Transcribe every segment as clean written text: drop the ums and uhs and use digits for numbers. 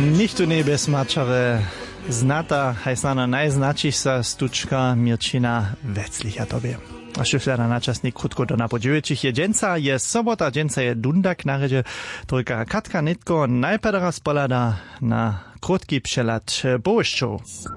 Nichtu nie bez mačare znata, hajsnana najznačíša stučka Mirčina Veclicha tobie. A šifľada načasník krutko do napodziewicich je dženca, je sobota, dženca je dundak na redzie, trojka Katka Nitko najpedera spolada na krutki przelat bołyszczów.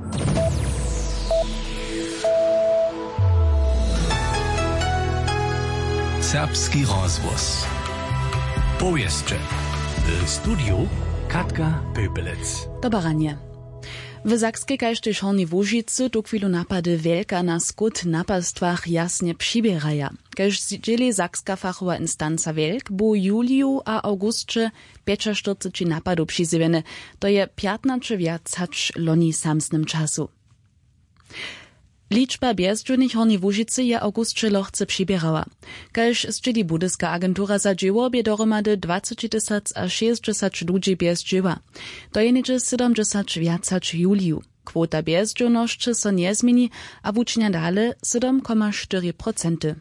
Serbski rozwóz. Powieszcze. W studiu Katka Pöpelec. Dobaranie. W Sakskiej kajszty Horni Łužicy tu chwilu napady wielka na skut napastwach jasnie przybieraja. Kajż dzieli Sakska fachowa instanca wielk, bo juliu a augustcze 45 napadu przyzywiene. To je 15 wiac hacz loni samsnym czasu. Liczba bezdzielnych Horni Łužicy je augustcze lochce przybierała. Kajż zdzieli budyska agentura zadziała bie doromady 20 a 60 ludzi bezdzieła. To je niedzie 70 wiac hacz juliu. Kwota bezdzielności so nie zmieni, a wucznia dale 7,4%.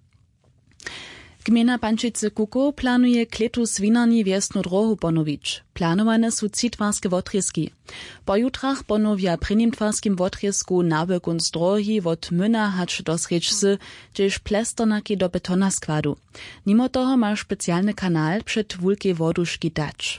Gmina Pančice Kuko planuje k letu swinarni wiesnu drohu ponowić. Planowane są citwarskie wotrieski. Po jutrach ponowia przy nimtwarskim wotriesku nawykun z drohi wot Myna hacz do Srečsy, gdzież plestornaki do betona składu. Mimo toho ma specjalny kanal przed wulkiej woduszki dać.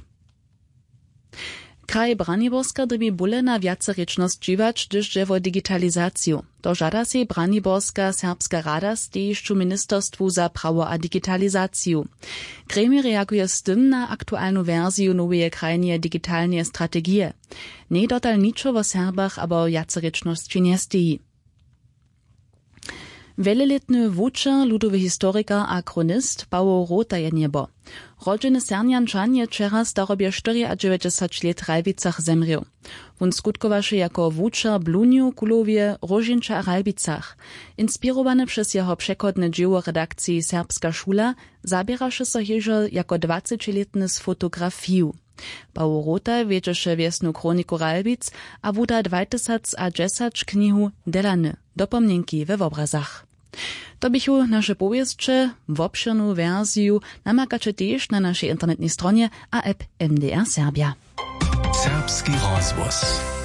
Kraj Braniborska drbi bóle na wiacerečnosť dživač, gdyż dziewo digitalizaciju. To żada się Braniborska Serbska Rada stejszczu Ministerstwu za prawo a digitalizaciju. Gremium reaguje z tym na aktualną wersję nowej krajnie digitalnej strategii. Nie dotal niczo o Serbach, abo wiacerečnosći nie steji. Wieloletny wučer, ludowy historyker a kronist Paweł Rota je niebo. Rodziny Sernjančan je wczera starobie 94 let w Ralbicach zemrał. Won skutkowaše jako wučer Bluniu, Kulowie, Rožinča a Ralbicach. Inspirowany przez jeho przekodne dzieło redakcji Serbska Szula, zabieraše so jeżo jako 20-letny z fotografiju. Paweł Rota wiedzieše wiesnu kroniku Ralbic, a wuda 2010 knihu Delany, dopomnienki we obrazach. To bychu nasze powieszcze, w obszerną wersję namakacie też na naszej internetnej stronie a app MDR Serbia. Serbski rozwóz.